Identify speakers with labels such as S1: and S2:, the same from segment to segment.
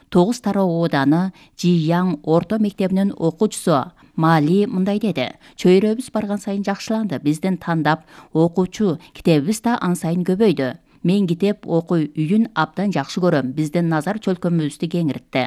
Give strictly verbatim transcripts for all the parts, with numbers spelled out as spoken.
S1: тогуз тароо ооданы Жияң орто мектебинин окуучусу Мали мындай деди. Чөйрөбүз барган сайын жакшыланды. Биздин тандап окуучу китебибиз да ан сайын көбөйдү. Мен китеп окуу үйүн абдан жакшы көрөм. Биздин назар чөлкөмүбүздү кеңиртти.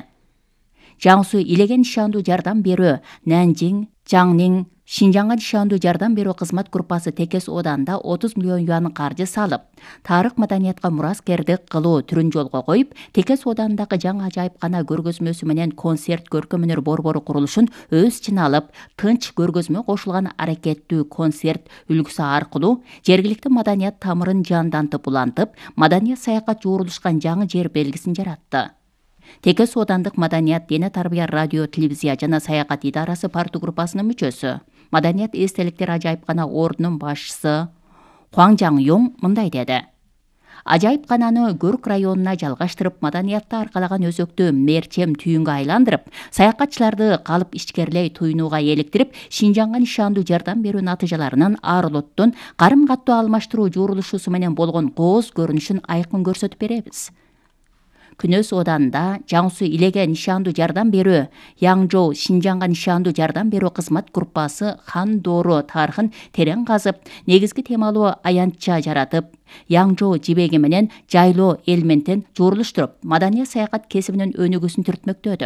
S1: Жаңсу илеген нишандуу жардам берүү Нанжиң, Жаңнин Шинжаңга нишандуу жардам берүү кызмат группасы Текес Ооданда отуз миллион юан каржы салып, тарых маданиятка мураскердик кылуу түрүн жолго коюп, Текес Оодандагы жаңы ажайыпкана көргөзмөсү менен концерт көркөм өнөр борбору курулушун өз ичине алып, тынч көргөзмө кошулган аракеттүү концерт үлгүсү аркылуу жергиликтүү маданият тамырын жандантып улантып, маданият саякат жуурулушкан жаңы жер белгисин жаратты. Текес Оодандык маданият, дене тарбия, радио, телевизия жана саякат идарасы парту группасынын мүчөсү, маданият эстеликтер ажайыпкана ордунун башчысы Хуаң Жаңёң мындай деди. Ажайыпкананы Көрк районуна жалгаштырып, маданиятты аркалаган өзөктү мерчем түйүнгө айландырып, саякатчыларды калып ичкерлей туйнууга эликтирип, Шинжаңга нишандуу жардам берүү натыйжаларынын ар улуттун карым каттуу алмаштыруу жуурулушусу менен болгон кооз көрүнүшүн айкын көрсөтүп беребиз. Күнөс Ооданда Жаңсу илеген нишандуу жардам берүү Янжоу Шинжаңга нишандуу жардам берүү кызмат группасы Хан Доору тарыхын терең казып, негизги темалуу аянтча жаратып, Янжоу жибеги менен жайлоо элементин жуурулуштуруп, маданият саякат кесибинин өнүгүүсүн түртмөктөдү.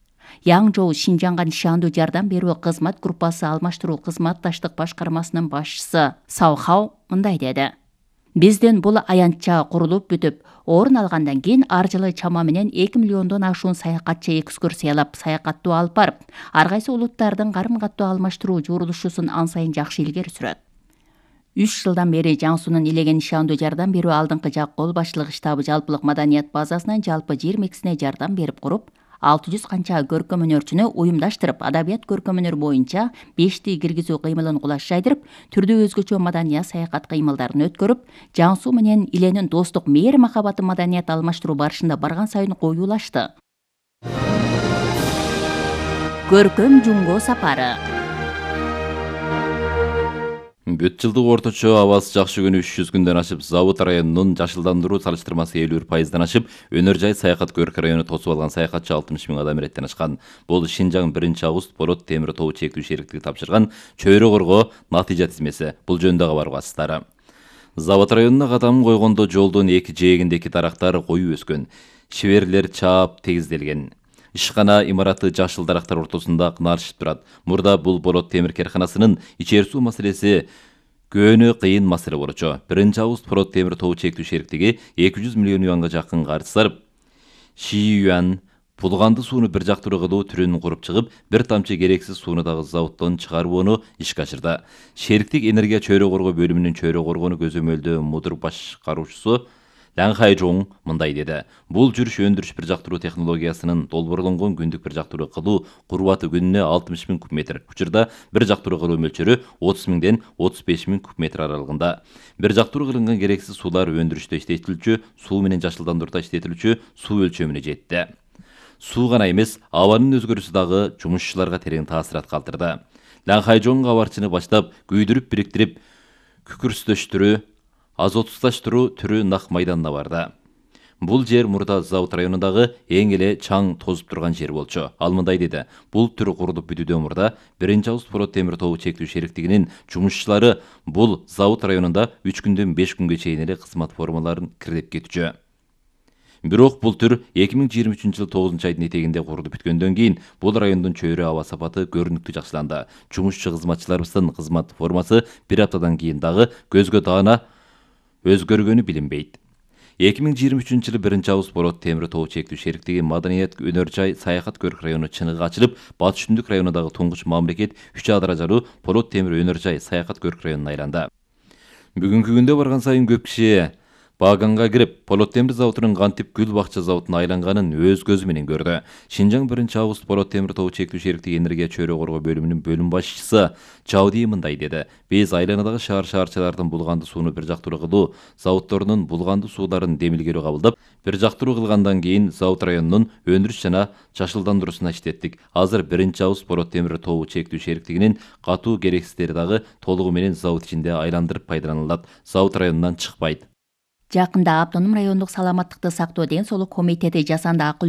S1: Янжоу Шинжаңга нишандуу жардам берүү кызмат группасы алмаштыруу кызматташтык башкармасынын башчысы Саухау мындай деди. Биздин бул аянтча курулуп бүтүп, орун алгандан кийин ар жылы чама менен эки миллиондон ашуун саякатчы экскурсиялап, саякаттуу алып барып, ар кайсы улуттардын карым каттуу алмаштыруу жуурулушусун ан сайын жакшы илгери сүрөт. үч жылдан бери Жаңсунун илеген нишандуу жардам берүү алдыңкы жак кол башчылык штабы жалпылык маданият базасынан жалпы жыйырма экисине жардам берип куруп, алты жүз канча көркөм өнөрчүнү уюмдаштырып, адабият көркөм өнөр боюнча бешти киргизүү кыймылын кулаш жайдырып, түрдүү өзгөчө маданият саякат кыймылдарын өткөрүп, Жаңсу менен иленин достук мээр махабаты маданият алмаштыруу барышында барган сайын коюулашты. Көркөм жумго сапары.
S2: Бүт жылдык орточо абасы жакшы күнү үч жүз күндөн ашып, Завод районунун жашылдандыруу салыштырмасы элүү бир пайыздан ашып, өнөр жай саякат Көрк району тосуп алган саякатчы алтымыш миң адам иреттен ашкан. Бул Шинжаң биринчи август Порот темир тобу чектүү шериктиги тапшырган чөйрө коргоо натыйжа тизмеси. Бул жөнүндө кабар басыстары. Завод районуна кадам койгондо жолдун эки жээгиндеки дарактар коюп өскөн, шиберлер чаап тегизделген. Ишкана имараты жашыл дарактар ортосунда кынарышып турат. Мурда бул Порот темир керканасынын ичер суу маселеси көөнү кыйын маселе болчу. биринчи август Порот темир тобу чектүү шериктиги эки жүз миллион юанга жакын каржы сарып, Ши юан пулганды сууну бир жактуу кылуу түрүн куруп чыгып, бир тамчы керексиз сууну дагы заводдон чыгарууну ишке ашырды. Шериктик энергия чөйрө коргоо бөлүмүнүн чөйрө коргоону көзөмөлдөө мудур башкаруучусу Лан Хайжоң мындай деди. Бул жүрүш өндүрүш бир жактыруу технологиясынын долбоорлонгон күндүк бир жактыруу кылуу курбаты күнүнө алтымыш миң куб метр. Учурда бир жактыруу кылуу мөлчөрү отуз миңден отуз беш миң куб метр аралыгында. Бир жактыруу кылынган керексиз суулар өндүрүштө иштетилүүчү, суу менен жашылдандырууда иштетилүүчү суу өлчөмүнө жетти. Суу гана эмес, абанын өзгөрүүсү дагы жумушчуларга терең таасират калтырды. Лан Хайжоң кабарчыны баштап күйдүрүп бириктирип, күкүрстөштүрүү, азотусташтыруу түрү нак майданына барды. Бул жер мурда Завод районундагы эң эле чаң тозуп турган жер болчу. Ал мындай деди. Бул түр курулуп бүтүүдөн мурда биринчи август Порот темир тобу чектүү шериктигинин жумушчулары бул Завод районунда үч күндөн беш күнгө чейин эле кызмат формаларын кирдеп кетчү. Бирок бул түр эки миң жыйырма үчүнчү жылы тогузунчу айдын этегинде курулуп бүткөндөн кийин бул райондун чөйрө аба сапаты көрүнүктүү жакшыланды. Жумушчу кызматчыларыбыздын кызмат формасы бир аптадан кийин дагы көзгө даана өзгөргөнү билинбейт. эки миң жыйырма үчүнчү жылы биринчи август Порот темир тобу чектүү шериктиги маданият өнөр жай саякат Көрк району чыныгы ачылып, Батыш Түндүк районундагы туңгуч мамлекет үч А даражалуу Порот темир өнөр жай саякат Көрк районуна айланды. Бүгүнкү күндө барган сайын көп киши Баганга кирип, Порот темир заводунун кантип гүл бакча заводуна айланганын өз көзү менен көрдү. Шинжаң биринчи август Порот темир тобу чектүү шериктиги энергия чөйрө коргоо бөлүмүнүн бөлүм башчысы Чауди мындай деди. Биз айланадагы шаар шаарчалардын булганды сууну бир жактыруу кылуу заводдорунун булганды сууларын демилгелүү кабылдап, бир жактыруу кылгандан кийин Завод районунун өндүрүш жана жашылдандыруусуна иштеттик. Азыр биринчи август Порот темир тобу чектүү шериктигинин катуу керексиздери дагы толугу менен завод ичинде айландырып пайдаланылат. Завод районунан чыкпайт.
S1: Жакында Автоном райондук саламаттыкты сактоо ден соолук комитети жасанды акыл